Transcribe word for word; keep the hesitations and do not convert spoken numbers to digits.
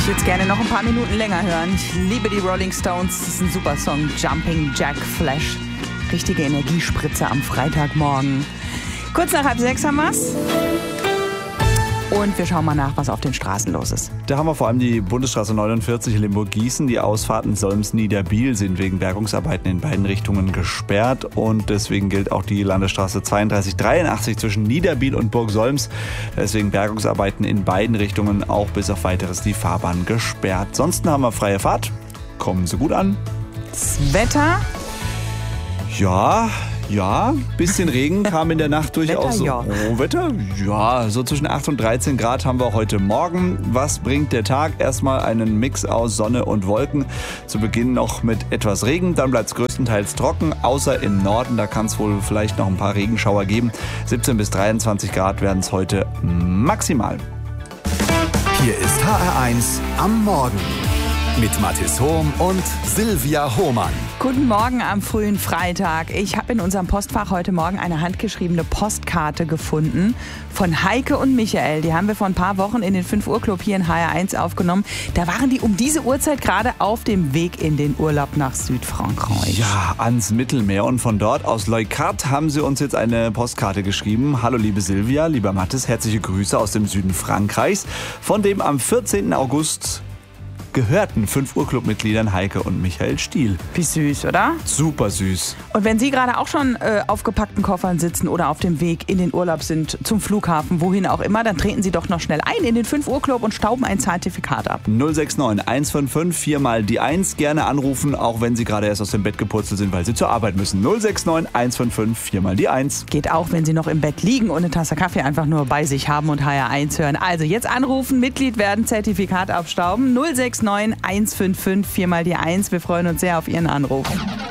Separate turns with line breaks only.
ich jetzt gerne noch ein paar Minuten länger hören. Ich liebe die Rolling Stones. Das ist ein super Song. Jumping Jack Flash. Richtige Energiespritze am Freitagmorgen. Kurz nach halb sechs haben wir's. Und wir schauen mal nach, was auf den Straßen los ist.
Da haben wir vor allem die Bundesstraße neunundvierzig Limburg-Gießen. Die Ausfahrten Solms-Niederbiel sind wegen Bergungsarbeiten in beiden Richtungen gesperrt. Und deswegen gilt auch die Landesstraße zweiunddreißig dreiundachtzig zwischen Niederbiel und Burg-Solms. Deswegen Bergungsarbeiten in beiden Richtungen, auch bis auf Weiteres die Fahrbahn gesperrt. Ansonsten haben wir freie Fahrt. Kommen Sie gut an.
Das Wetter?
Ja... Ja, bisschen Regen kam in der Nacht durchaus.
Wetter, ja.
Oh, Wetter? Ja, so zwischen acht und dreizehn Grad haben wir heute Morgen. Was bringt der Tag? Erstmal einen Mix aus Sonne und Wolken. Zu Beginn noch mit etwas Regen, dann bleibt es größtenteils trocken, außer im Norden. Da kann es wohl vielleicht noch ein paar Regenschauer geben. siebzehn bis dreiundzwanzig Grad werden es heute maximal.
Hier ist H R eins am Morgen mit Mathis Hohm und Silvia Hohmann.
Guten Morgen am frühen Freitag. Ich habe in unserem Postfach heute Morgen eine handgeschriebene Postkarte gefunden von Heike und Michael. Die haben wir vor ein paar Wochen in den fünf Uhr Club hier in H R eins aufgenommen. Da waren die um diese Uhrzeit gerade auf dem Weg in den Urlaub nach Südfrankreich.
Ja, ans Mittelmeer. Und von dort aus Leucart haben sie uns jetzt eine Postkarte geschrieben. Hallo liebe Silvia, lieber Mathis, herzliche Grüße aus dem Süden Frankreichs, von dem am vierzehnten August gehörten fünf Uhr Club-Mitgliedern Heike und Michael Stiel.
Wie süß, oder?
Super süß.
Und wenn Sie gerade auch schon äh, auf gepackten Koffern sitzen oder auf dem Weg in den Urlaub sind, zum Flughafen, wohin auch immer, dann treten Sie doch noch schnell ein in den fünf Uhr Club und stauben ein Zertifikat ab.
null sechs neun eins fünf fünf vier mal die eins. Gerne anrufen, auch wenn Sie gerade erst aus dem Bett gepurzelt sind, weil Sie zur Arbeit müssen. null sechs neun eins fünf fünf vier mal die eins.
Geht auch, wenn Sie noch im Bett liegen und eine Tasse Kaffee einfach nur bei sich haben und H R eins hören. Also jetzt anrufen, Mitglied werden, Zertifikat abstauben. null sechs neun eins fünf fünf vier mal die eins. Wir freuen uns sehr auf Ihren Anruf.